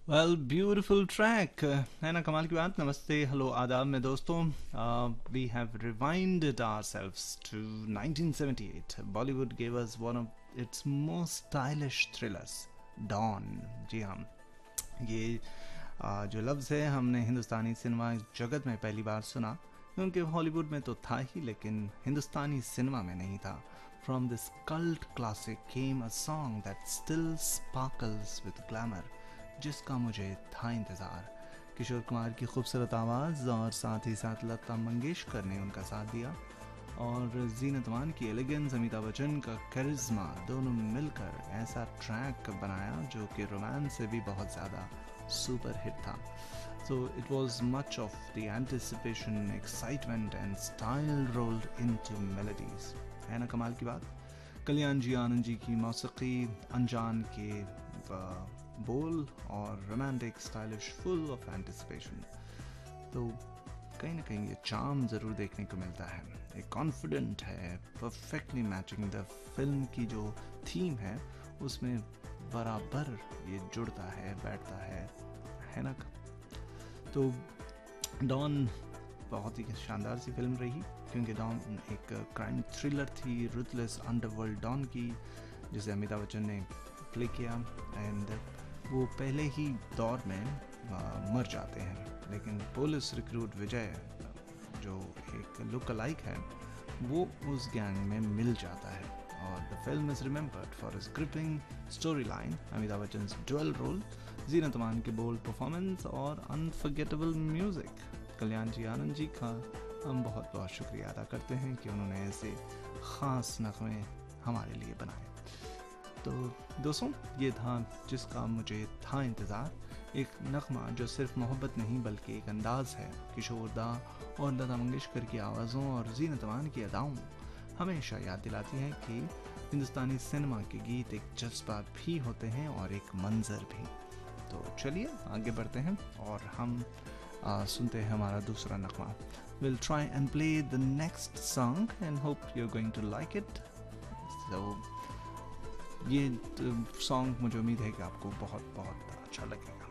Well beautiful track है ना, कमाल की बात। नमस्ते, हेलो, आदाब में दोस्तों। We have rewinded ourselves to 1978। Bollywood gave us one of its most stylish thrillers, don. जी हाँ, ये जो लफ्ज़ है हमने हिंदुस्तानी सिनेमा जगत में पहली बार सुना, क्योंकि हॉलीवुड में तो था ही लेकिन हिंदुस्तानी सिनेमा में नहीं था। From this cult classic came a song that still sparkles with glamour, जिसका मुझे था इंतज़ार। किशोर कुमार की खूबसूरत आवाज़ और साथ ही साथ लता मंगेशकर ने उनका साथ दिया, और जीनत अमान की एलिगेंस, अमिताभ बच्चन का करिश्मा, दोनों मिलकर ऐसा ट्रैक बनाया जो कि रोमांस से भी बहुत ज़्यादा सुपर हिट था। So it was much of the anticipation, excitement and style rolled into melodies। है ना कमाल की बात। कल्याण जी आनंद जी की मौसीकी, अनजान के बोल और romantic, stylish, full of anticipation. तो कहीं ना कहीं ये चार्म ज़रूर देखने को मिलता है। एक कॉन्फिडेंट है, परफेक्टली मैचिंग द फिल्म की जो थीम है उसमें बराबर ये जुड़ता है, बैठता है ना। तो डॉन बहुत ही शानदार सी फिल्म रही, क्योंकि डॉन एक क्राइम थ्रिलर थी, रुथलेस अंडरवर्ल्ड डॉन की, जिसे अमिताभ बच्चन ने प्ले किया। एंड वो पहले ही दौर में मर जाते हैं, लेकिन पुलिस रिक्रूट विजय, जो एक लुक अलाइक है, वो उस गैंग में मिल जाता है। और the film is remembered for his gripping story line, Amitabh Bachchan dual role, Zeenat Aman के बोल्ड परफॉर्मेंस और अनफॉरगेटेबल म्यूजिक। कल्याण जी आनंद जी का हम बहुत बहुत शुक्रिया अदा करते हैं कि उन्होंने ऐसे ख़ास नगमे हमारे लिए बनाए। तो दोस्तों, ये था जिसका मुझे था इंतज़ार, एक नगमा जो सिर्फ मोहब्बत नहीं बल्कि एक अंदाज़ है। किशोर दा और लता मंगेशकर की आवाज़ों और जीनत अमान की अदाओं हमेशा याद दिलाती हैं कि हिंदुस्तानी सिनेमा के गीत एक जज्बा भी होते हैं और एक मंजर भी। तो चलिए आगे बढ़ते हैं और हम सुनते हैं हमारा दूसरा नगमा। We'll try and play the next song and hope you're going to like it. So ये सॉन्ग मुझे उम्मीद है कि आपको बहुत बहुत अच्छा लगेगा।